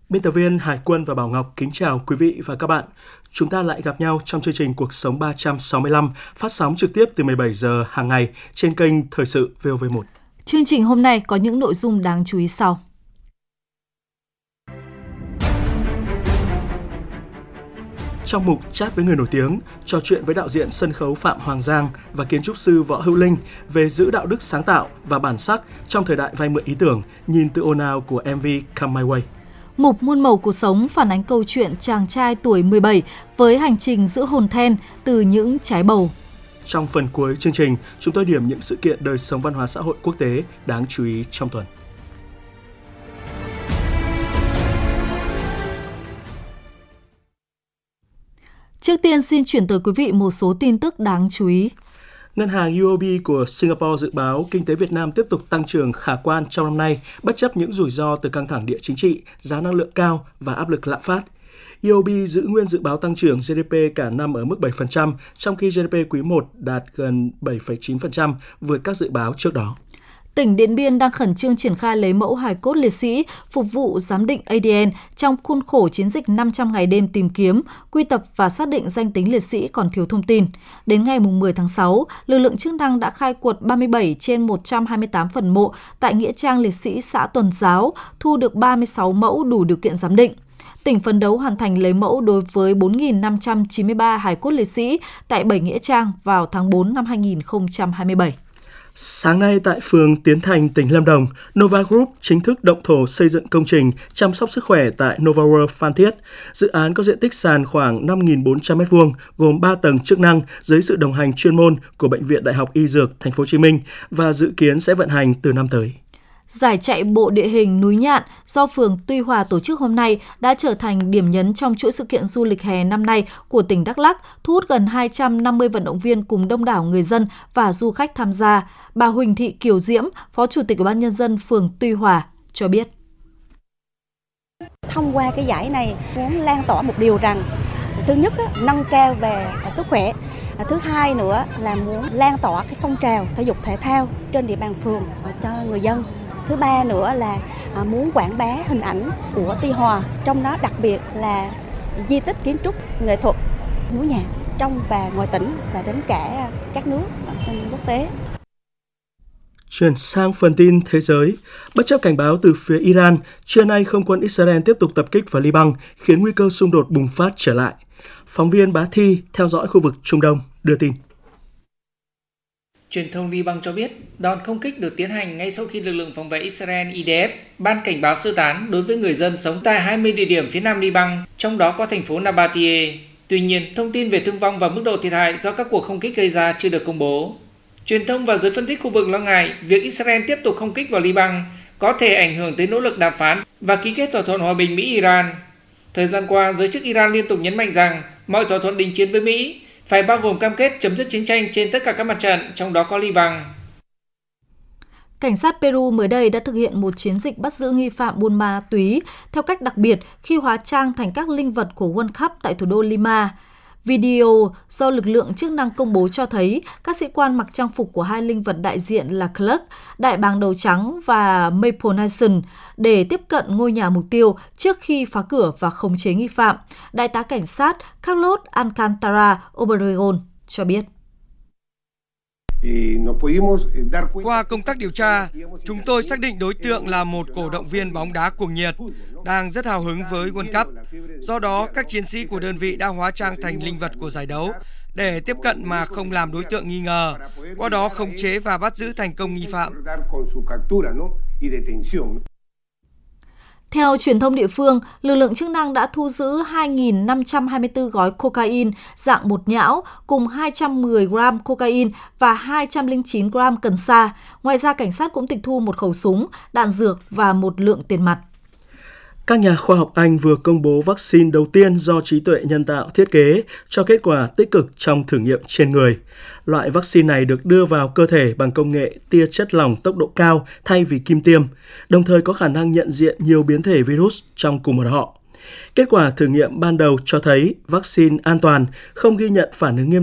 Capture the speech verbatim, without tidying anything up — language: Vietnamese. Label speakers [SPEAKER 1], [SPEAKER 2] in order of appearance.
[SPEAKER 1] Biên tập viên Hải Quân và Bảo Ngọc kính chào quý vị và các bạn. Chúng ta lại gặp nhau trong chương trình Cuộc sống ba trăm sáu mươi lăm phát sóng trực tiếp từ mười bảy giờ hàng ngày trên kênh Thời sự vê o vê một.
[SPEAKER 2] Chương trình hôm nay có những nội dung đáng chú ý sau.
[SPEAKER 1] Trong mục Chat với người nổi tiếng, trò chuyện với đạo diễn sân khấu Phạm Hoàng Giang và kiến trúc sư Võ Hữu Linh về giữ đạo đức sáng tạo và bản sắc trong thời đại vay mượn ý tưởng, nhìn từ ồn ào của em vê Come My Way.
[SPEAKER 2] Mục Muôn màu cuộc sống phản ánh câu chuyện chàng trai tuổi mười bảy với hành trình giữ hồn then từ những trái bầu.
[SPEAKER 1] Trong phần cuối chương trình, chúng tôi điểm những sự kiện đời sống văn hóa xã hội quốc tế đáng chú ý trong tuần.
[SPEAKER 2] Trước tiên xin chuyển tới quý vị một số tin tức đáng chú ý.
[SPEAKER 1] Ngân hàng u o bê của Singapore dự báo kinh tế Việt Nam tiếp tục tăng trưởng khả quan trong năm nay, bất chấp những rủi ro từ căng thẳng địa chính trị, giá năng lượng cao và áp lực lạm phát. u o bê giữ nguyên dự báo tăng trưởng giê đê pê cả năm ở mức bảy phần trăm, trong khi giê đê pê quý một đạt gần bảy phẩy chín phần trăm, vượt các dự báo trước đó.
[SPEAKER 2] Tỉnh Điện Biên đang khẩn trương triển khai lấy mẫu hài cốt liệt sĩ phục vụ giám định a đê en trong khuôn khổ chiến dịch năm trăm ngày đêm tìm kiếm, quy tập và xác định danh tính liệt sĩ còn thiếu thông tin. Đến ngày mười tháng sáu, lực lượng chức năng đã khai quật ba mươi bảy trên một trăm hai mươi tám phần mộ tại nghĩa trang liệt sĩ xã Tuần Giáo, thu được ba mươi sáu mẫu đủ điều kiện giám định. Tỉnh phấn đấu hoàn thành lấy mẫu đối với bốn nghìn năm trăm chín mươi ba hài cốt liệt sĩ tại bảy nghĩa trang vào tháng tư năm hai nghìn không trăm hai mươi bảy.
[SPEAKER 1] Sáng nay tại phường Tiến Thành, tỉnh Lâm Đồng, Nova Group chính thức động thổ xây dựng công trình chăm sóc sức khỏe tại Nova World Phan Thiết. Dự án có diện tích sàn khoảng năm nghìn bốn trăm mét vuông, gồm ba tầng chức năng dưới sự đồng hành chuyên môn của Bệnh viện Đại học Y Dược Thành phố Hồ Chí Minh và dự kiến sẽ vận hành từ năm tới.
[SPEAKER 2] Giải chạy bộ địa hình núi Nhạn do phường Tuy Hòa tổ chức hôm nay đã trở thành điểm nhấn trong chuỗi sự kiện du lịch hè năm nay của tỉnh Đắk Lắk, thu hút gần hai trăm năm mươi vận động viên cùng đông đảo người dân và du khách tham gia. Bà Huỳnh Thị Kiều Diễm, Phó Chủ tịch Ủy ban Nhân dân phường Tuy Hòa cho biết.
[SPEAKER 3] Thông qua cái giải này muốn lan tỏa một điều rằng, thứ nhất nâng cao về sức khỏe, thứ hai nữa là muốn lan tỏa cái phong trào thể dục thể thao trên địa bàn phường cho người dân. Thứ ba nữa là muốn quảng bá hình ảnh của Tuy Hòa, trong đó đặc biệt là di tích kiến trúc nghệ thuật núi Nhạn trong và ngoài tỉnh và đến cả các nước quốc tế.
[SPEAKER 1] Chuyển sang phần tin thế giới, bất chấp cảnh báo từ phía Iran, trưa nay không quân Israel tiếp tục tập kích vào Liban, khiến nguy cơ xung đột bùng phát trở lại. Phóng viên Bá Thi theo dõi khu vực Trung Đông đưa tin.
[SPEAKER 4] Truyền thông Liban cho biết, đòn không kích được tiến hành ngay sau khi lực lượng phòng vệ Israel I D F ban cảnh báo sơ tán đối với người dân sống tại hai mươi địa điểm phía nam Liban, trong đó có thành phố Nabatie. Tuy nhiên, thông tin về thương vong và mức độ thiệt hại do các cuộc không kích gây ra chưa được công bố. Truyền thông và giới phân tích khu vực lo ngại việc Israel tiếp tục không kích vào Liban có thể ảnh hưởng tới nỗ lực đàm phán và ký kết thỏa thuận hòa bình Mỹ-Iran. Thời gian qua, giới chức Iran liên tục nhấn mạnh rằng mọi thỏa thuận đình chiến với Mỹ phải bao gồm cam kết chấm dứt chiến tranh trên tất cả các mặt trận, trong đó có Liban.
[SPEAKER 2] Cảnh sát Peru mới đây đã thực hiện một chiến dịch bắt giữ nghi phạm buôn ma túy theo cách đặc biệt khi hóa trang thành các linh vật của World Cup tại thủ đô Lima. Video do lực lượng chức năng công bố cho thấy các sĩ quan mặc trang phục của hai linh vật đại diện là Clark, đại bàng đầu trắng và Maple Nation để tiếp cận ngôi nhà mục tiêu trước khi phá cửa và khống chế nghi phạm. Đại tá cảnh sát Carlos Alcantara Obregón cho biết.
[SPEAKER 5] Qua công tác điều tra, chúng tôi xác định đối tượng là một cổ động viên bóng đá cuồng nhiệt, đang rất hào hứng với World Cup. Do đó, các chiến sĩ của đơn vị đã hóa trang thành linh vật của giải đấu để tiếp cận mà không làm đối tượng nghi ngờ, qua đó khống chế và bắt giữ thành công nghi phạm.
[SPEAKER 2] Theo truyền thông địa phương, lực lượng chức năng đã thu giữ hai nghìn năm trăm hai mươi tư gói cocaine dạng bột nhão cùng hai trăm mười gam cocaine và hai trăm lẻ chín gam cần sa. Ngoài ra, cảnh sát cũng tịch thu một khẩu súng, đạn dược và một lượng tiền mặt.
[SPEAKER 1] Các nhà khoa học Anh vừa công bố vaccine đầu tiên do trí tuệ nhân tạo thiết kế cho kết quả tích cực trong thử nghiệm trên người. Loại vaccine này được đưa vào cơ thể bằng công nghệ tia chất lỏng tốc độ cao thay vì kim tiêm, đồng thời có khả năng nhận diện nhiều biến thể virus trong cùng một họ. Kết quả thử nghiệm ban đầu cho thấy vaccine an toàn, không ghi nhận phản ứng nghiêm